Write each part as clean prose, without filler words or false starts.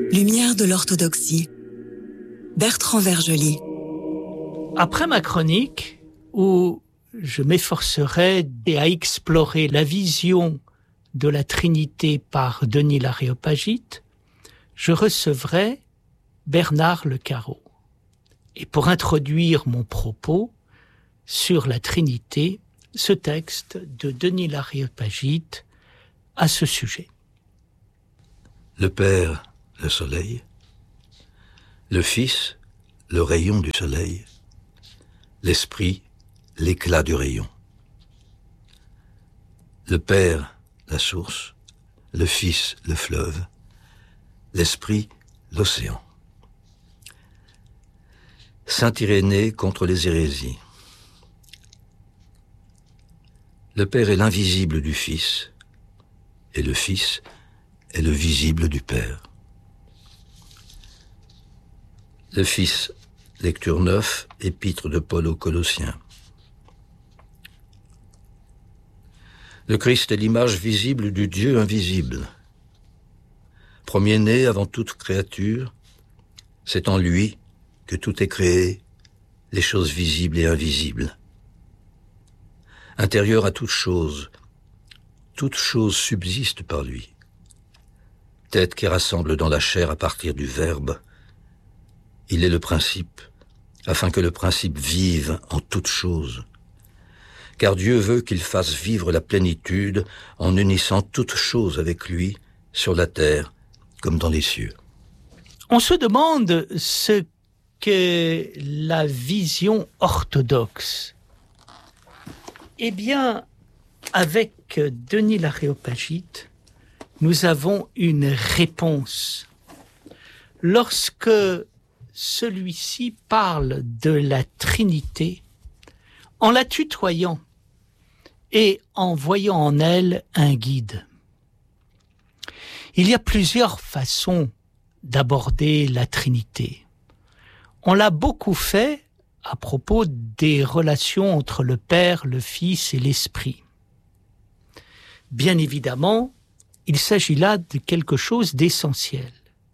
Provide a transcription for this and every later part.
Lumière de l'orthodoxie. Bertrand Vergely. Après ma chronique, où je m'efforcerai à explorer la vision de la Trinité par Denis l'Aréopagite, je recevrai Bernard Le Carreau. Et pour introduire mon propos sur la Trinité, ce texte de Denis l'Aréopagite à ce sujet. Le Père, le soleil, le Fils, le rayon du soleil, l'Esprit, l'éclat du rayon. Le Père, la source, le Fils, le fleuve, l'Esprit, l'océan. Saint Irénée contre les hérésies. Le Père est l'invisible du Fils, et le Fils est le visible du Père. Le Fils, lecture 9, épître de Paul aux Colossiens. Le Christ est l'image visible du Dieu invisible. Premier-né avant toute créature, c'est en lui que tout est créé, les choses visibles et invisibles. Intérieur à toute chose subsiste par lui. Tête qui rassemble dans la chair à partir du Verbe, il est le principe, afin que le principe vive en toute chose. Car Dieu veut qu'il fasse vivre la plénitude en unissant toute chose avec lui, sur la terre comme dans les cieux. On se demande ce qu'est la vision orthodoxe. Eh bien, avec Denis l'Aréopagite, nous avons une réponse. Lorsque celui-ci parle de la Trinité, en la tutoyant et en voyant en elle un guide. Il y a plusieurs façons d'aborder la Trinité. On l'a beaucoup fait à propos des relations entre le Père, le Fils et l'Esprit. Bien évidemment, il s'agit là de quelque chose d'essentiel.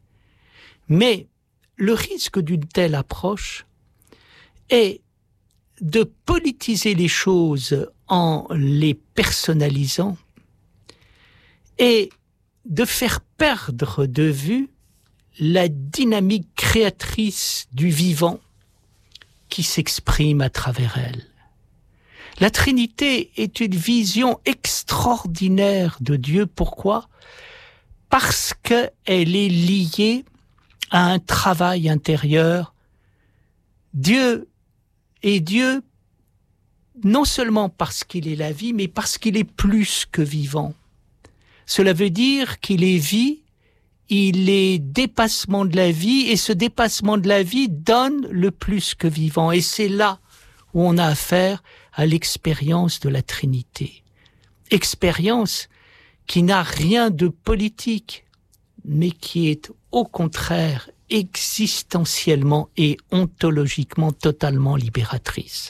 Mais le risque d'une telle approche est de politiser les choses en les personnalisant et de faire perdre de vue la dynamique créatrice du vivant qui s'exprime à travers elle. La Trinité est une vision extraordinaire de Dieu. Pourquoi ? Parce qu'elle est liée à un travail intérieur. Dieu est Dieu non seulement parce qu'il est la vie, mais parce qu'il est plus que vivant. Cela veut dire qu'il est vie, il est dépassement de la vie, et ce dépassement de la vie donne le plus que vivant. Et c'est là où on a affaire à l'expérience de la Trinité. Expérience qui n'a rien de politique, mais qui est au contraire existentiellement et ontologiquement totalement libératrice.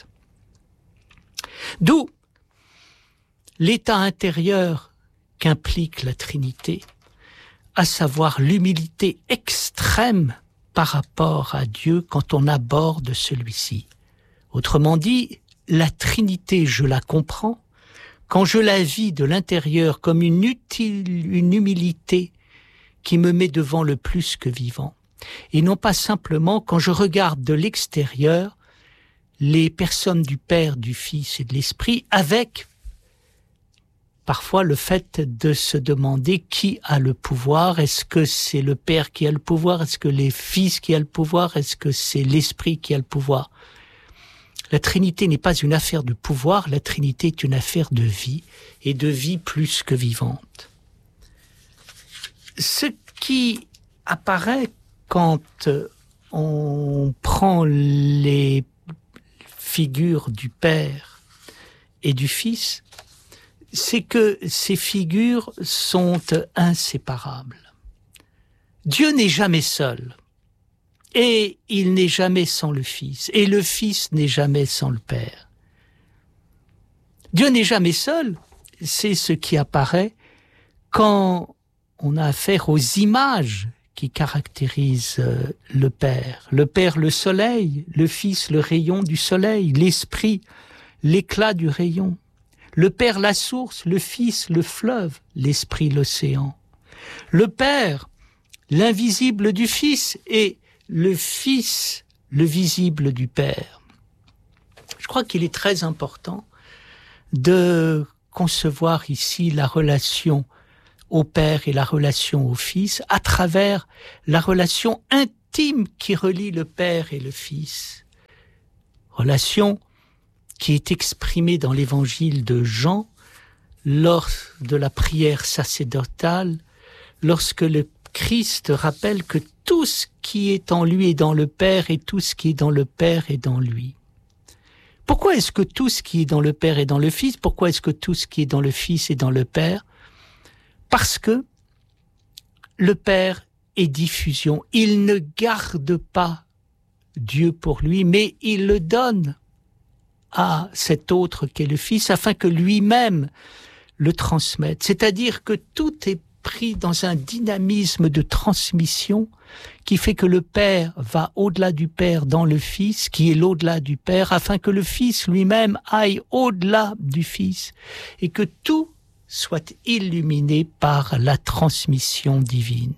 D'où l'état intérieur qu'implique la Trinité, à savoir l'humilité extrême par rapport à Dieu quand on aborde celui-ci. Autrement dit, la Trinité, je la comprends quand je la vis de l'intérieur comme une humilité qui me met devant le plus que vivant. Et non pas simplement quand je regarde de l'extérieur les personnes du Père, du Fils et de l'Esprit, avec parfois le fait de se demander qui a le pouvoir. Est-ce que c'est le Père qui a le pouvoir? Est-ce que les Fils qui a le pouvoir? Est-ce que c'est l'Esprit qui a le pouvoir? La Trinité n'est pas une affaire de pouvoir, la Trinité est une affaire de vie, et de vie plus que vivante. Ce qui apparaît quand on prend les figures du Père et du Fils, c'est que ces figures sont inséparables. Dieu n'est jamais seul, et il n'est jamais sans le Fils, et le Fils n'est jamais sans le Père. Dieu n'est jamais seul, c'est ce qui apparaît quand on a affaire aux images qui caractérise le Père. Le Père, le soleil, le Fils, le rayon du soleil, l'Esprit, l'éclat du rayon. Le Père, la source, le Fils, le fleuve, l'Esprit, l'océan. Le Père, l'invisible du Fils, et le Fils, le visible du Père. Je crois qu'il est très important de concevoir ici la relation au Père et la relation au Fils à travers la relation intime qui relie le Père et le Fils. Relation qui est exprimée dans l'évangile de Jean lors de la prière sacerdotale, lorsque le Christ rappelle que tout ce qui est en lui est dans le Père et tout ce qui est dans le Père est dans lui. Pourquoi est-ce que tout ce qui est dans le Père est dans le Fils? Pourquoi est-ce que tout ce qui est dans le Fils est dans le Père? Parce que le Père est diffusion. Il ne garde pas Dieu pour lui, mais il le donne à cet autre qu'est le Fils, afin que lui-même le transmette. C'est-à-dire que tout est pris dans un dynamisme de transmission qui fait que le Père va au-delà du Père dans le Fils, qui est l'au-delà du Père, afin que le Fils lui-même aille au-delà du Fils, et que tout soit illuminé par la transmission divine.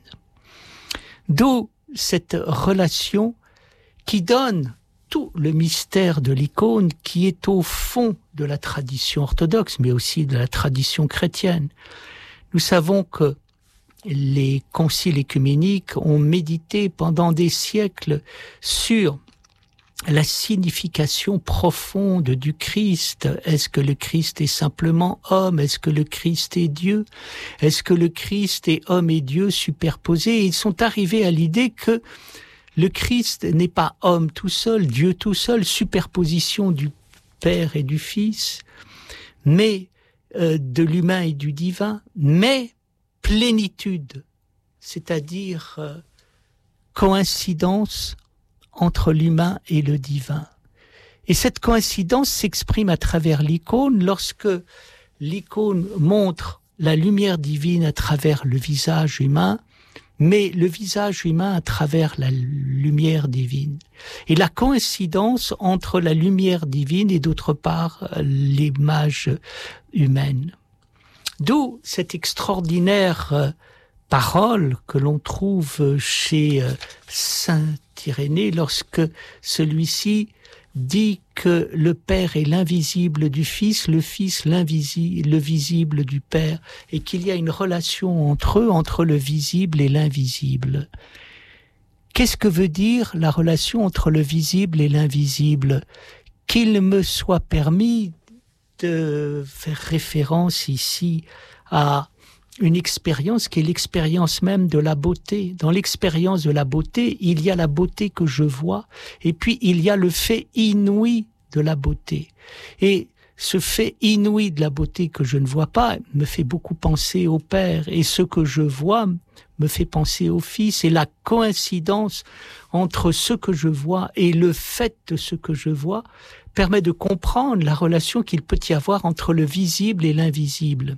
D'où cette relation qui donne tout le mystère de l'icône qui est au fond de la tradition orthodoxe, mais aussi de la tradition chrétienne. Nous savons que les conciles écuméniques ont médité pendant des siècles sur la signification profonde du Christ. Est-ce que le Christ est simplement homme? Est-ce que le Christ est Dieu? Est-ce que le Christ est homme et Dieu superposés? Et ils sont arrivés à l'idée que le Christ n'est pas homme tout seul, Dieu tout seul, superposition du Père et du Fils, mais de l'humain et du divin, mais plénitude, c'est-à-dire coïncidence entre l'humain et le divin. Et cette coïncidence s'exprime à travers l'icône lorsque l'icône montre la lumière divine à travers le visage humain, mais le visage humain à travers la lumière divine. Et la coïncidence entre la lumière divine et d'autre part l'image humaine. D'où cette extraordinaire parole que l'on trouve chez saint Irénée lorsque celui-ci dit que le Père est l'invisible du Fils, le Fils le visible du Père, et qu'il y a une relation entre eux, entre le visible et l'invisible. Qu'est-ce que veut dire la relation entre le visible et l'invisible? Qu'il me soit permis de faire référence ici à une expérience qui est l'expérience même de la beauté. Dans l'expérience de la beauté, il y a la beauté que je vois, et puis il y a le fait inouï de la beauté. Et ce fait inouï de la beauté que je ne vois pas me fait beaucoup penser au Père, et ce que je vois me fait penser au Fils, et la coïncidence entre ce que je vois et le fait de ce que je vois permet de comprendre la relation qu'il peut y avoir entre le visible et l'invisible,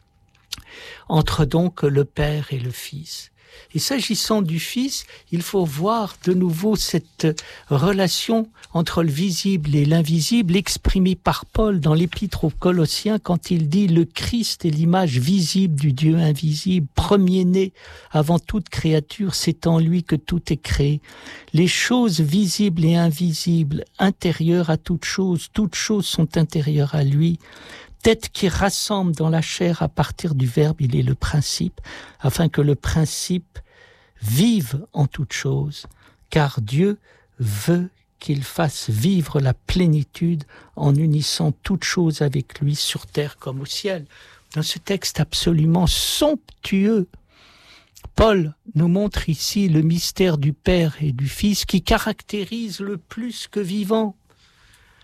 entre donc le Père et le Fils. Et s'agissant du Fils, il faut voir de nouveau cette relation entre le visible et l'invisible exprimée par Paul dans l'Épître aux Colossiens quand il dit « Le Christ est l'image visible du Dieu invisible, premier-né avant toute créature, c'est en lui que tout est créé. Les choses visibles et invisibles, intérieures à toutes choses sont intérieures à lui. » Tête qui rassemble dans la chair à partir du Verbe, il est le principe, afin que le principe vive en toutes choses, car Dieu veut qu'il fasse vivre la plénitude en unissant toutes choses avec lui sur terre comme au ciel. Dans ce texte absolument somptueux, Paul nous montre ici le mystère du Père et du Fils qui caractérise le plus que vivant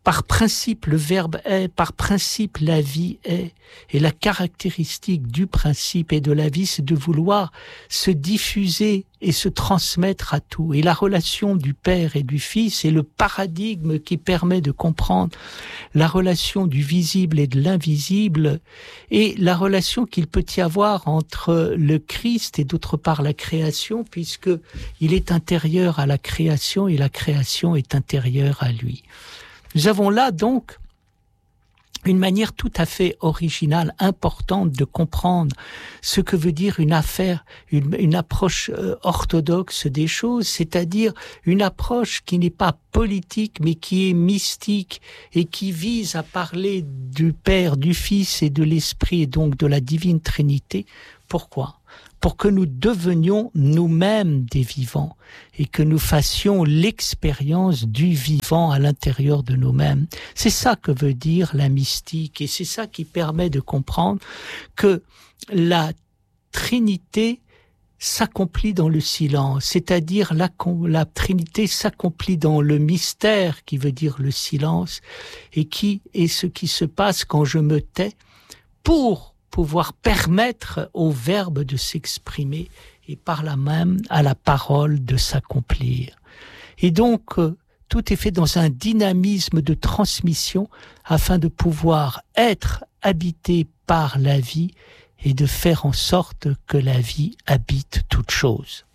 Par principe, le verbe est, par principe, la vie est. Et la caractéristique du principe et de la vie, c'est de vouloir se diffuser et se transmettre à tout. Et la relation du Père et du Fils est le paradigme qui permet de comprendre la relation du visible et de l'invisible et la relation qu'il peut y avoir entre le Christ et d'autre part la création, puisque il est intérieur à la création et la création est intérieure à lui. Nous avons là donc une manière tout à fait originale, importante de comprendre ce que veut dire une approche orthodoxe des choses, c'est-à-dire une approche qui n'est pas politique mais qui est mystique et qui vise à parler du Père, du Fils et de l'Esprit et donc de la Divine Trinité. Pourquoi ? Pour que nous devenions nous-mêmes des vivants et que nous fassions l'expérience du vivant à l'intérieur de nous-mêmes. C'est ça que veut dire la mystique et c'est ça qui permet de comprendre que la Trinité s'accomplit dans le silence, c'est-à-dire la Trinité s'accomplit dans le mystère qui veut dire le silence et qui est ce qui se passe quand je me tais pour pouvoir permettre au verbe de s'exprimer et par là même à la parole de s'accomplir. Et donc, tout est fait dans un dynamisme de transmission afin de pouvoir être habité par la vie et de faire en sorte que la vie habite toute chose.